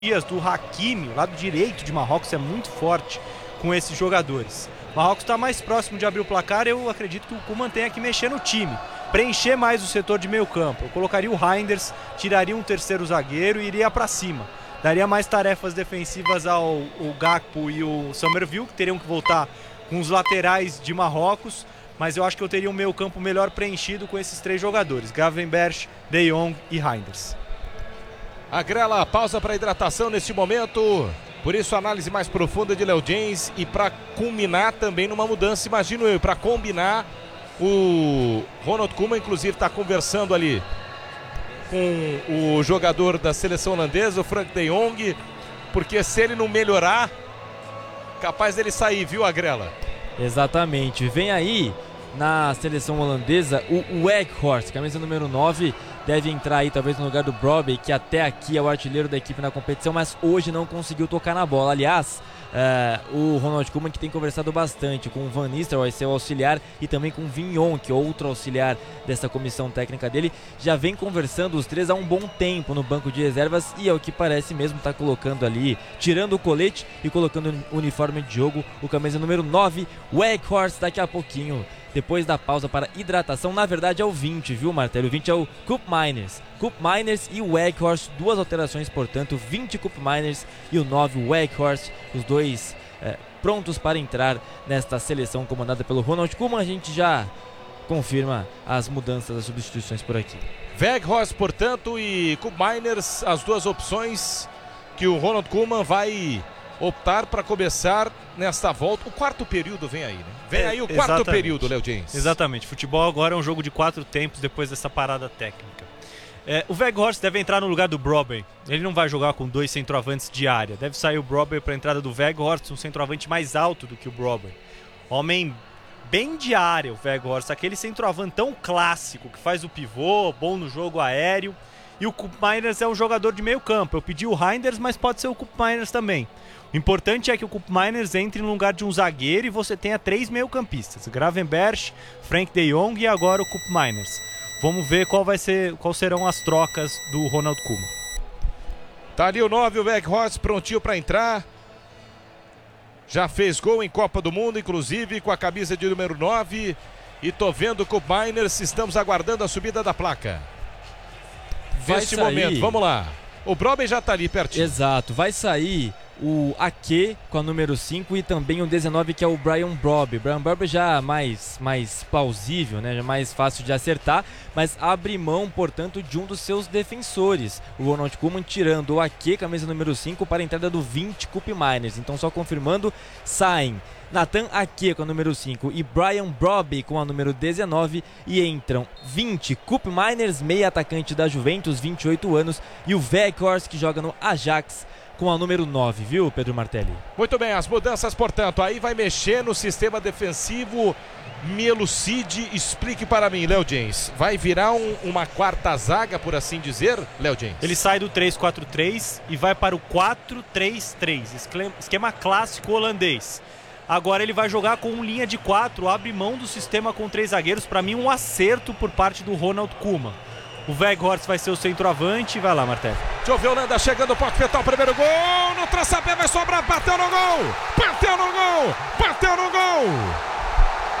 do Hakimi, o lado direito de Marrocos é muito forte com esses jogadores. Marrocos está mais próximo de abrir o placar, eu acredito que o Koeman tenha que mexer no time, preencher mais o setor de meio campo. Eu colocaria o Reinders, tiraria um terceiro zagueiro e iria para cima. Daria mais tarefas defensivas ao Gakpo e o Summerville, que teriam que voltar com os laterais de Marrocos, mas eu acho que eu teria um meio campo melhor preenchido com esses três jogadores, Gravenberch, De Jong e Reinders. Agrela, pausa para hidratação neste momento, por isso análise mais profunda de Léo James e para culminar também numa mudança, imagino eu, para combinar, o Ronald Koeman inclusive está conversando ali com o jogador da seleção holandesa, o Frank de Jong, porque se ele não melhorar, capaz dele sair, viu, Agrela? Exatamente, vem aí na seleção holandesa o Weghorst, camisa número 9, deve entrar aí talvez no lugar do Brobbey, que até aqui é o artilheiro da equipe na competição, mas hoje não conseguiu tocar na bola. Aliás, o Ronald Koeman, que tem conversado bastante com o Van Nistelrooy, seu auxiliar, e também com o Vignon, que é outro auxiliar dessa comissão técnica dele, já vem conversando os três há um bom tempo no banco de reservas, e é o que parece mesmo tá colocando ali, tirando o colete e colocando o uniforme de jogo, o camisa número 9, Weghorst, daqui a pouquinho, depois da pausa para hidratação. Na verdade é o 20, viu, Martelo? O 20 é o Koopmeiners. Koopmeiners e o Weghorst, duas alterações, portanto, 20 Koopmeiners e o 9 Weghorst, os dois prontos para entrar nesta seleção comandada pelo Ronald Koeman. A gente já confirma as mudanças, as substituições por aqui. Weghorst, portanto, e Koopmeiners, as duas opções que o Ronald Koeman vai optar para começar nesta volta. O quarto período vem aí, né? Vem aí o quarto período, Léo James. Exatamente. Futebol agora é um jogo de 4 tempos depois dessa parada técnica. O Weghorst deve entrar no lugar do Brobbey. Ele não vai jogar com 2 centroavantes de área. Deve sair o Brobbey para a entrada do Weghorst, um centroavante mais alto do que o Brobbey. Homem bem de área, o Weghorst. Aquele centroavantão clássico que faz o pivô, bom no jogo aéreo. E o Koopmeiners é um jogador de meio campo. Eu pedi o Reinders, mas pode ser o Koopmeiners também. O importante é que o Koopmeiners entre no lugar de um zagueiro e você tenha 3 meio-campistas: Gravenberch, Frank de Jong e agora o Koopmeiners. Vamos ver qual serão as trocas do Ronald Koeman. Tá ali o 9, o Weghorst, prontinho para entrar. Já fez gol em Copa do Mundo, inclusive com a camisa de número 9. E tô vendo o Koopmeiners, estamos aguardando a subida da placa. Neste momento, vamos lá. O Brobbey já tá ali pertinho. Exato, vai sair o Ake com a número 5 e também o 19, que é o Brian Brobbey. Brian Brobbey já mais plausível, né? Já mais fácil de acertar, mas abre mão, portanto, de um dos seus defensores. O Ronald Koeman tirando o Ake, camisa número 5, para a entrada do 20, Koopmeiners. Então, só confirmando, saem Nathan Ake com a número 5 e Brian Brobbey com a número 19, e entram 20 Koopmeiners, meia atacante da Juventus, 28 anos, e o Weghorst, que joga no Ajax, com a número 9, viu, Pedro Martelli? Muito bem, as mudanças, portanto, aí vai mexer no sistema defensivo. Me elucide, explique para mim, Léo James. Vai virar uma quarta zaga, por assim dizer, Léo James? Ele sai do 3-4-3 e vai para o 4-3-3, esquema clássico holandês. Agora ele vai jogar com linha de 4, abre mão do sistema com 3 zagueiros. Para mim, um acerto por parte do Ronald Koeman. O Weghorst vai ser o centroavante. Vai lá, Martelli. Deixa eu ver, Holanda chegando, pode petar o primeiro gol. No traçapé vai sobrar, bateu no gol! Bateu no gol! Bateu no gol!